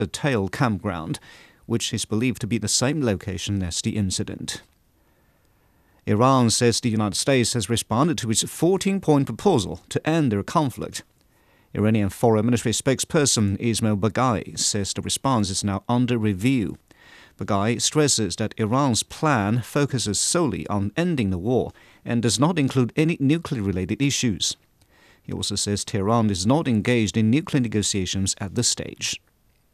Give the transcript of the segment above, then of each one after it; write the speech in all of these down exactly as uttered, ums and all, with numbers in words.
a tail campground, which is believed to be the same location as the incident. Iran says the United States has responded to its fourteen-point proposal to end their conflict. Iranian Foreign Ministry spokesperson Ismail Baghai says the response is now under review. Baghai stresses that Iran's plan focuses solely on ending the war and does not include any nuclear-related issues. He also says Tehran is not engaged in nuclear negotiations at this stage.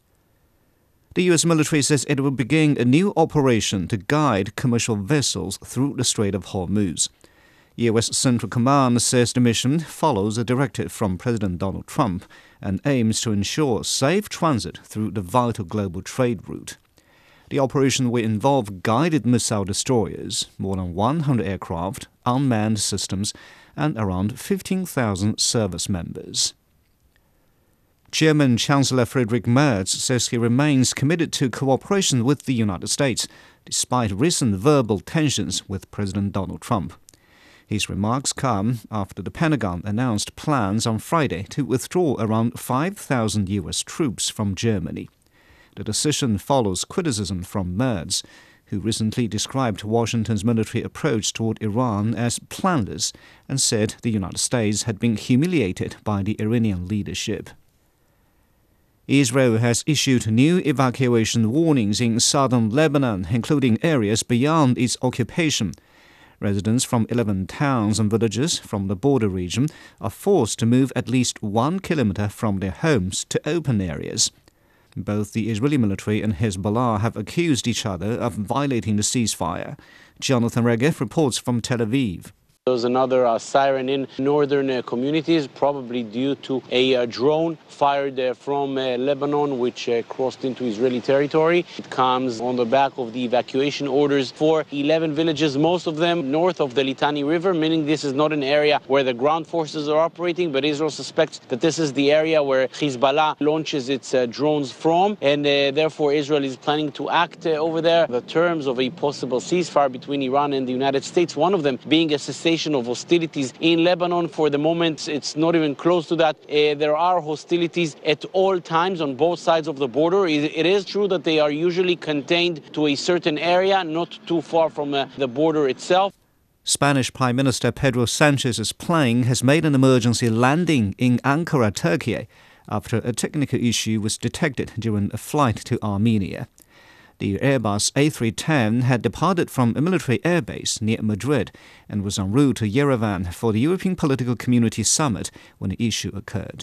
The U S military says it will begin a new operation to guide commercial vessels through the Strait of Hormuz. U S Central Command says the mission follows a directive from President Donald Trump and aims to ensure safe transit through the vital global trade route. The operation will involve guided missile destroyers, more than one hundred aircraft, unmanned systems, and around fifteen thousand service members. German Chancellor Friedrich Merz says he remains committed to cooperation with the United States, despite recent verbal tensions with President Donald Trump. His remarks come after the Pentagon announced plans on Friday to withdraw around five thousand U S troops from Germany. The decision follows criticism from Merz, who recently described Washington's military approach toward Iran as planless and said the United States had been humiliated by the Iranian leadership. Israel has issued new evacuation warnings in southern Lebanon, including areas beyond its occupation. Residents from eleven towns and villages from the border region are forced to move at least one kilometer from their homes to open areas. Both the Israeli military and Hezbollah have accused each other of violating the ceasefire. Jonathan Regev reports from Tel Aviv. There was another uh, siren in northern uh, communities, probably due to a uh, drone fired uh, from uh, Lebanon, which uh, crossed into Israeli territory. It comes on the back of the evacuation orders for eleven villages, most of them north of the Litani River, meaning this is not an area where the ground forces are operating, but Israel suspects that this is the area where Hezbollah launches its uh, drones from, and uh, therefore Israel is planning to act uh, over there. The terms of a possible ceasefire between Iran and the United States, one of them being a cessation of hostilities in Lebanon. For the moment, it's not even close to that. Uh, there are hostilities at all times on both sides of the border. It, it is true that they are usually contained to a certain area, not too far from uh, the border itself. Spanish Prime Minister Pedro Sanchez's plane has made an emergency landing in Ankara, Turkey, after a technical issue was detected during a flight to Armenia. The Airbus A three ten had departed from a military airbase near Madrid and was en route to Yerevan for the European Political Community Summit when the issue occurred.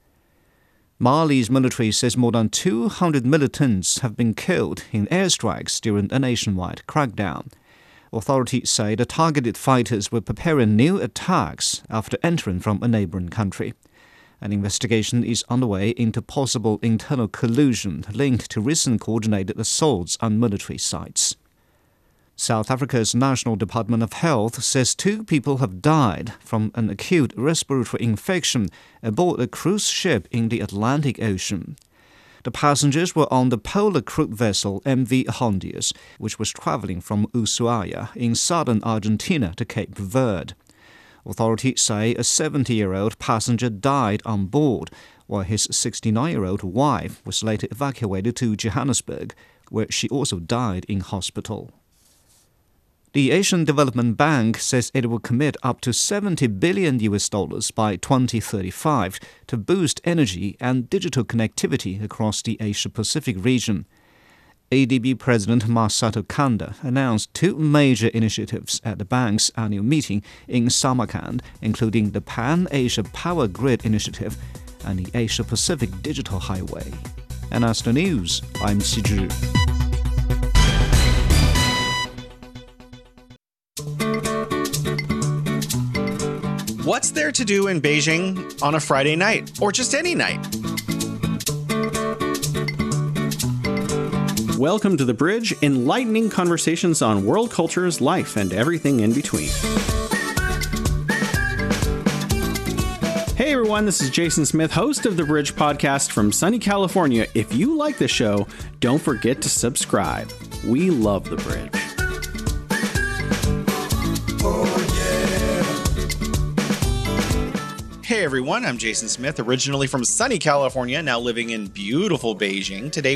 Mali's military says more than two hundred militants have been killed in airstrikes during a nationwide crackdown. Authorities say the targeted fighters were preparing new attacks after entering from a neighboring country. An investigation is underway into possible internal collusion linked to recent coordinated assaults on military sites. South Africa's National Department of Health says two people have died from an acute respiratory infection aboard a cruise ship in the Atlantic Ocean. The passengers were on the polar cruise vessel M V Hondius, which was traveling from Ushuaia in southern Argentina to Cape Verde. Authorities say a seventy-year-old passenger died on board, while his sixty-nine-year-old wife was later evacuated to Johannesburg, where she also died in hospital. The Asian Development Bank says it will commit up to seventy billion U S dollars by twenty thirty-five to boost energy and digital connectivity across the Asia-Pacific region. A D B President Masato Kanda announced two major initiatives at the bank's annual meeting in Samarkand, including the Pan-Asia Power Grid Initiative and the Asia-Pacific Digital Highway. And as the news, I'm Xi Zhi. What's there to do in Beijing on a Friday night, or just any night? Welcome to The Bridge, enlightening conversations on world cultures, life, and everything in between. Hey everyone, this is Jason Smith, host of The Bridge podcast from sunny California. If you like the show, don't forget to subscribe. We love The Bridge. Hey everyone, I'm Jason Smith, originally from sunny California, now living in beautiful Beijing. Today